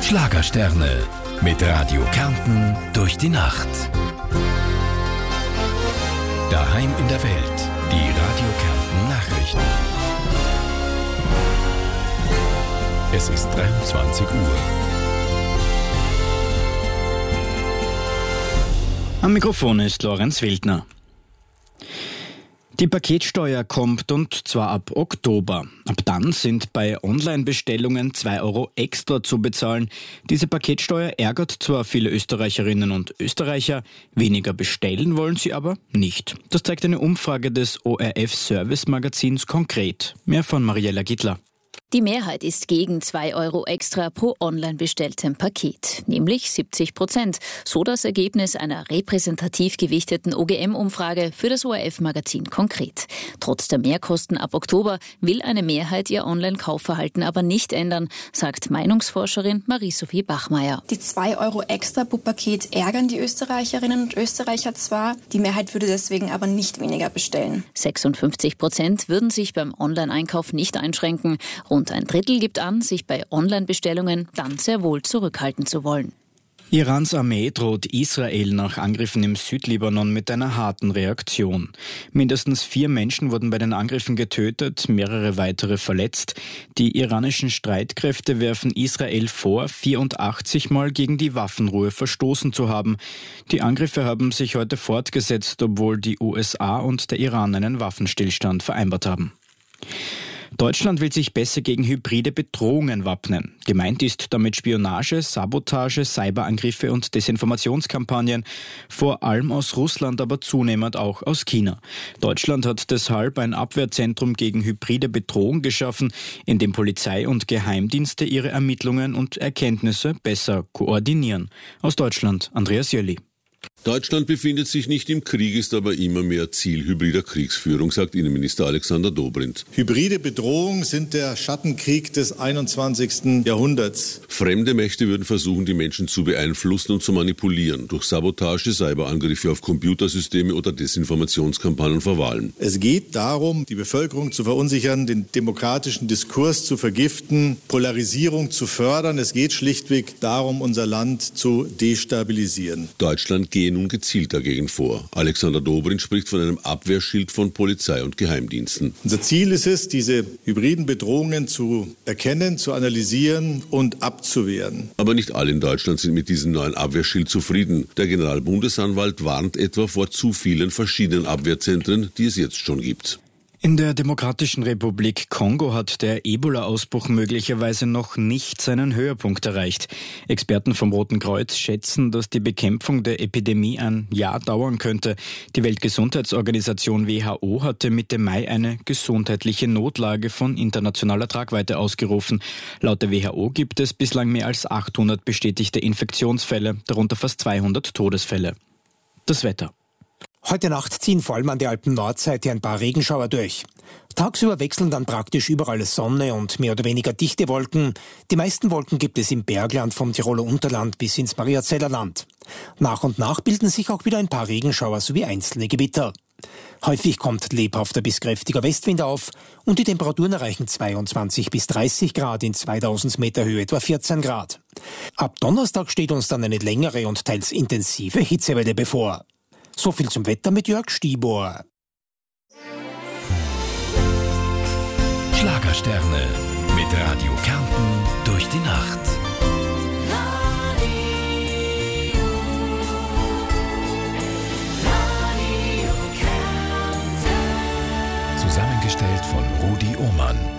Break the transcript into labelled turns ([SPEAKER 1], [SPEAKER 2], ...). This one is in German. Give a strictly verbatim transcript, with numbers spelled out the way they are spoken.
[SPEAKER 1] Schlagersterne mit Radio Kärnten durch die Nacht. Daheim in der Welt, die Radio Kärnten Nachrichten. Es ist dreiundzwanzig Uhr.
[SPEAKER 2] Am Mikrofon ist Lorenz Wildner. Die Paketsteuer kommt, und zwar ab Oktober. Ab dann sind bei Online-Bestellungen zwei Euro extra zu bezahlen. Diese Paketsteuer ärgert zwar viele Österreicherinnen und Österreicher, weniger bestellen wollen sie aber nicht. Das zeigt eine Umfrage des O R F-Service-Magazins konkret. Mehr von Mariella Gittler.
[SPEAKER 3] Die Mehrheit ist gegen zwei Euro extra pro online bestelltem Paket, nämlich siebzig Prozent. So das Ergebnis einer repräsentativ gewichteten O G M-Umfrage für das O R F-Magazin konkret. Trotz der Mehrkosten ab Oktober will eine Mehrheit ihr Online-Kaufverhalten aber nicht ändern, sagt Meinungsforscherin Marie-Sophie Bachmeier.
[SPEAKER 4] Die zwei Euro extra pro Paket ärgern die Österreicherinnen und Österreicher zwar, die Mehrheit würde deswegen aber nicht weniger bestellen.
[SPEAKER 3] sechsundfünfzig Prozent würden sich beim Online-Einkauf nicht einschränken. Rund ein Drittel gibt an, sich bei Online-Bestellungen dann sehr wohl zurückhalten zu wollen.
[SPEAKER 2] Irans Armee droht Israel nach Angriffen im Südlibanon mit einer harten Reaktion. Mindestens vier Menschen wurden bei den Angriffen getötet, mehrere weitere verletzt. Die iranischen Streitkräfte werfen Israel vor, vierundachtzig Mal gegen die Waffenruhe verstoßen zu haben. Die Angriffe haben sich heute fortgesetzt, obwohl die U S A und der Iran einen Waffenstillstand vereinbart haben. Deutschland will sich besser gegen hybride Bedrohungen wappnen. Gemeint ist damit Spionage, Sabotage, Cyberangriffe und Desinformationskampagnen, vor allem aus Russland, aber zunehmend auch aus China. Deutschland hat deshalb ein Abwehrzentrum gegen hybride Bedrohung geschaffen, in dem Polizei und Geheimdienste ihre Ermittlungen und Erkenntnisse besser koordinieren. Aus Deutschland, Andreas Jölli.
[SPEAKER 5] Deutschland befindet sich nicht im Krieg, ist aber immer mehr Ziel hybrider Kriegsführung, sagt Innenminister Alexander Dobrindt.
[SPEAKER 6] Hybride Bedrohungen sind der Schattenkrieg des einundzwanzigsten Jahrhunderts.
[SPEAKER 5] Fremde Mächte würden versuchen, die Menschen zu beeinflussen und zu manipulieren, durch Sabotage, Cyberangriffe auf Computersysteme oder Desinformationskampagnen vor Wahlen.
[SPEAKER 6] Es geht darum, die Bevölkerung zu verunsichern, den demokratischen Diskurs zu vergiften, Polarisierung zu fördern. Es geht schlichtweg darum, unser Land zu destabilisieren.
[SPEAKER 5] Deutschland gehe nun gezielt dagegen vor. Alexander Dobrindt spricht von einem Abwehrschild von Polizei und Geheimdiensten.
[SPEAKER 6] Unser Ziel ist es, diese hybriden Bedrohungen zu erkennen, zu analysieren und abzuwehren.
[SPEAKER 5] Aber nicht alle in Deutschland sind mit diesem neuen Abwehrschild zufrieden. Der Generalbundesanwalt warnt etwa vor zu vielen verschiedenen Abwehrzentren, die es jetzt schon gibt.
[SPEAKER 2] In der Demokratischen Republik Kongo hat der Ebola-Ausbruch möglicherweise noch nicht seinen Höhepunkt erreicht. Experten vom Roten Kreuz schätzen, dass die Bekämpfung der Epidemie ein Jahr dauern könnte. Die Weltgesundheitsorganisation W H O hatte Mitte Mai eine gesundheitliche Notlage von internationaler Tragweite ausgerufen. Laut der W H O gibt es bislang mehr als achthundert bestätigte Infektionsfälle, darunter fast zweihundert Todesfälle. Das Wetter.
[SPEAKER 7] Heute Nacht ziehen vor allem an der Alpen-Nordseite ein paar Regenschauer durch. Tagsüber wechseln dann praktisch überall Sonne und mehr oder weniger dichte Wolken. Die meisten Wolken gibt es im Bergland vom Tiroler Unterland bis ins Mariazeller Land. Nach und nach bilden sich auch wieder ein paar Regenschauer sowie einzelne Gewitter. Häufig kommt lebhafter bis kräftiger Westwind auf und die Temperaturen erreichen zweiundzwanzig bis dreißig Grad, in zweitausend Meter Höhe etwa vierzehn Grad. Ab Donnerstag steht uns dann eine längere und teils intensive Hitzewelle bevor. So viel zum Wetter mit Jörg Stibor.
[SPEAKER 1] Schlagersterne mit Radio Kärnten durch die Nacht. Radio, Radio Kärnten. Zusammengestellt von Rudi Ohmann.